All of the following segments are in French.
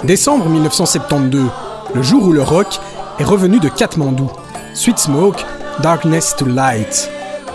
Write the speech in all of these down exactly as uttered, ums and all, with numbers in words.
Décembre mille neuf cent soixante-douze, le jour où le rock est revenu de Katmandou. Sweet Smoke, Darkness to Light.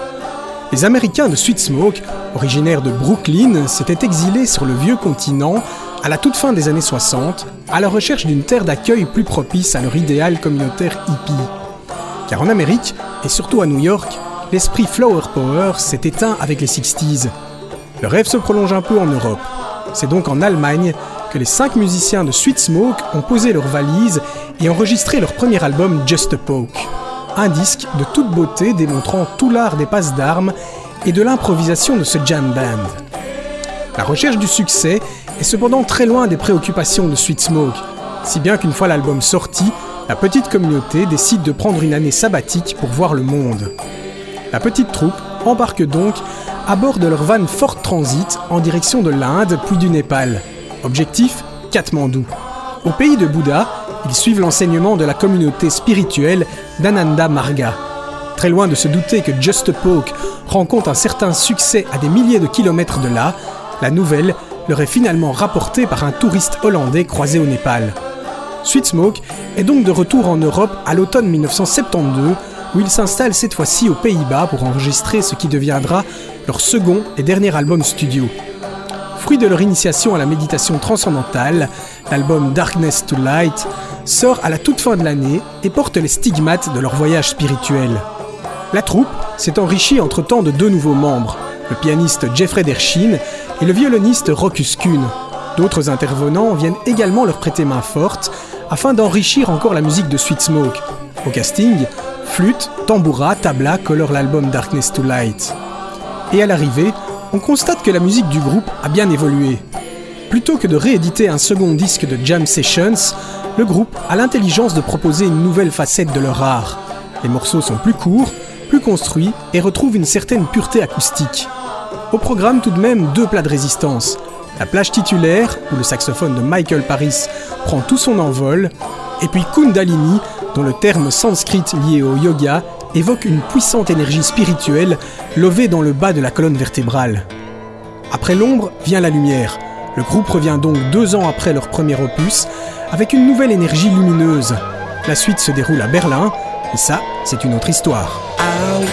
Les Américains de Sweet Smoke, originaires de Brooklyn, s'étaient exilés sur le vieux continent à la toute fin des années soixante, à la recherche d'une terre d'accueil plus propice à leur idéal communautaire hippie. Car en Amérique, et surtout à New York, l'esprit Flower Power s'est éteint avec les sixties. Le rêve se prolonge un peu en Europe. C'est donc en Allemagne que les cinq musiciens de Sweet Smoke ont posé leurs valises et enregistré leur premier album Just a Poke. Un disque de toute beauté démontrant tout l'art des passes d'armes et de l'improvisation de ce jam band. La recherche du succès est cependant très loin des préoccupations de Sweet Smoke, si bien qu'une fois l'album sorti, la petite communauté décide de prendre une année sabbatique pour voir le monde. La petite troupe embarque donc à bord de leur van Ford Transit en direction de l'Inde puis du Népal. Objectif, Katmandou. Au pays de Bouddha, ils suivent l'enseignement de la communauté spirituelle d'Ananda Marga. Très loin de se douter que Just a Poke rencontre un certain succès à des milliers de kilomètres de là, la nouvelle leur est finalement rapportée par un touriste hollandais croisé au Népal. Sweet Smoke est donc de retour en Europe à l'automne mille neuf cent soixante-douze, où ils s'installent cette fois-ci aux Pays-Bas pour enregistrer ce qui deviendra leur second et dernier album studio. Fruit de leur initiation à la méditation transcendantale, l'album Darkness to Light sort à la toute fin de l'année et porte les stigmates de leur voyage spirituel. La troupe s'est enrichie entre-temps de deux nouveaux membres, le pianiste Jeffrey Dershin et le violoniste Rokus Kuhn. D'autres intervenants viennent également leur prêter main forte afin d'enrichir encore la musique de Sweet Smoke. Au casting, flûte, tamboura, tabla colorent l'album Darkness to Light. Et à l'arrivée, on constate que la musique du groupe a bien évolué. Plutôt que de rééditer un second disque de Jam Sessions, le groupe a l'intelligence de proposer une nouvelle facette de leur art. Les morceaux sont plus courts, plus construits et retrouvent une certaine pureté acoustique. Au programme tout de même deux plats de résistance. La plage titulaire, où le saxophone de Michael Paris prend tout son envol, et puis Kundalini, dont le terme sanskrit lié au yoga évoque une puissante énergie spirituelle lovée dans le bas de la colonne vertébrale. Après l'ombre vient la lumière. Le groupe revient donc deux ans après leur premier opus, avec une nouvelle énergie lumineuse. La suite se déroule à Berlin, et ça, c'est une autre histoire.